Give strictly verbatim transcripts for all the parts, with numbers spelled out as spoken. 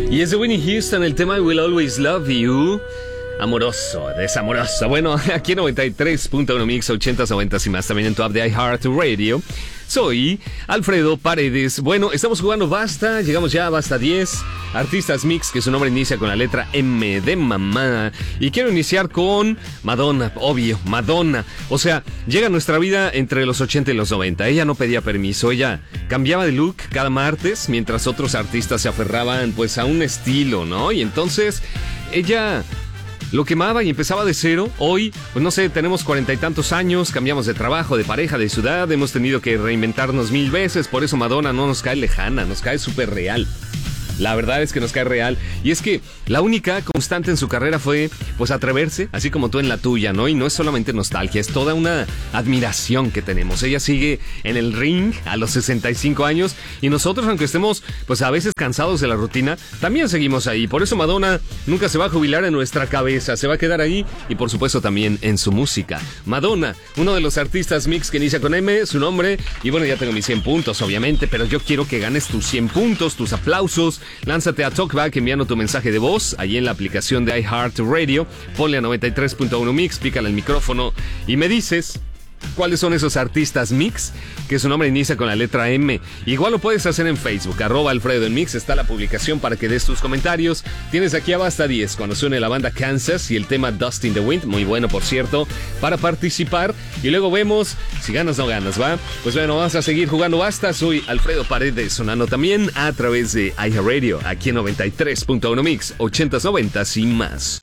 Y es de Whitney Houston el tema I Will Always Love You. Amoroso, desamoroso. Bueno, aquí en noventa y tres punto uno Mix, ochentas, noventas y más. También en tu app de iHeartRadio. Soy Alfredo Paredes. Bueno, estamos jugando Basta. Llegamos ya a Basta diez. Artistas Mix, que su nombre inicia con la letra M de mamá. Y quiero iniciar con Madonna, obvio, Madonna. O sea, llega a nuestra vida entre los ochenta y los noventa. Ella no pedía permiso. Ella cambiaba de look cada martes, mientras otros artistas se aferraban pues a un estilo, ¿no? Y entonces ella lo quemaba y empezaba de cero. Hoy, pues no sé, tenemos cuarenta y tantos años, cambiamos de trabajo, de pareja, de ciudad, hemos tenido que reinventarnos mil veces. Por eso Madonna no nos cae lejana, nos cae súper real. La verdad es que nos cae real. Y es que la única constante en su carrera fue, pues, atreverse, así como tú en la tuya, ¿no? Y no es solamente nostalgia, es toda una admiración que tenemos. Ella sigue en el ring a los sesenta y cinco años y nosotros, aunque estemos, pues, a veces cansados de la rutina, también seguimos ahí. Por eso Madonna nunca se va a jubilar en nuestra cabeza, se va a quedar ahí y, por supuesto, también en su música. Madonna, uno de los artistas mix que inicia con M, su nombre, y bueno, ya tengo mis cien puntos, obviamente, pero yo quiero que ganes tus cien puntos, tus aplausos. Lánzate a Talkback enviando tu mensaje de voz allí en la aplicación de iHeartRadio. Ponle a noventa y tres punto uno Mix, pícale el micrófono y me dices cuáles son esos artistas mix que su nombre inicia con la letra M. Igual lo puedes hacer en Facebook, arroba Alfredo en Mix, está la publicación para que des tus comentarios. Tienes aquí a Basta diez cuando suene la banda Kansas y el tema Dust in the Wind, muy bueno por cierto, para participar. Y luego vemos si ganas o no ganas, ¿va? Pues bueno, vamos a seguir jugando Basta. Soy Alfredo Paredes, sonando también a través de iHeartRadio, aquí en noventa y tres punto uno Mix, ochentas, noventas y más.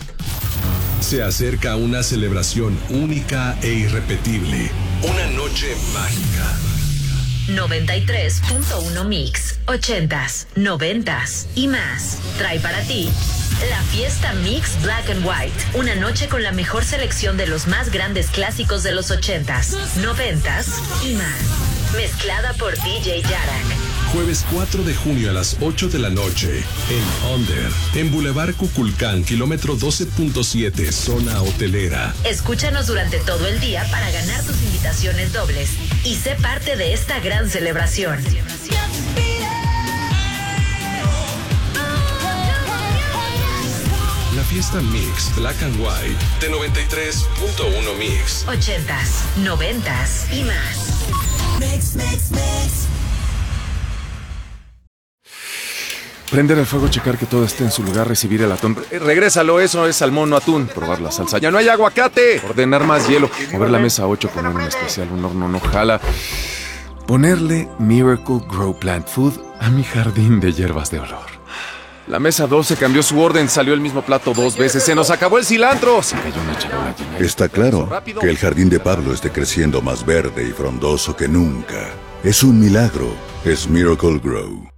Se acerca una celebración única e irrepetible. Una noche mágica. noventa y tres punto uno Mix, ochentas, noventas y más. Trae para ti la fiesta Mix Black and White. Una noche con la mejor selección de los más grandes clásicos de los ochentas, noventas y más. Mezclada por D J Yarak. Jueves cuatro de junio a las ocho de la noche en Under, en Boulevard Cuculcán, kilómetro doce punto siete, zona hotelera. Escúchanos durante todo el día para ganar tus invitaciones dobles y sé parte de esta gran celebración. La fiesta Mix Black and White de noventa y tres punto uno Mix. Ochentas, noventas y más. Mix, mix, mix. Prender el fuego, checar que todo esté en su lugar, recibir el atún. Eh, regrésalo, eso es salmón, no atún. Probar la salsa. ¡Ya no hay aguacate! Ordenar más hielo. Mover la mesa a ocho, poner un especial, un horno no jala. Ponerle Miracle Grow Plant Food a mi jardín de hierbas de olor. La mesa doce cambió su orden, salió el mismo plato dos veces. ¡Se nos acabó el cilantro! Se cayó una charola llena de... Está claro que el jardín de Pablo esté creciendo más verde y frondoso que nunca. Es un milagro. Es Miracle Grow.